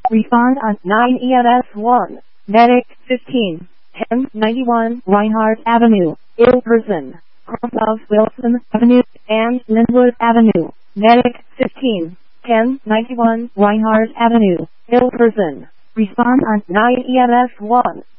Respond on 9 EMS 1. Medic 15. 1091 Reinhardt Avenue, Ilverston, Cromwell Wilson Avenue, and Linwood Avenue. Medic 15. 1091 Reinhardt Avenue, Ilverston. Respond on 9 EMS 1.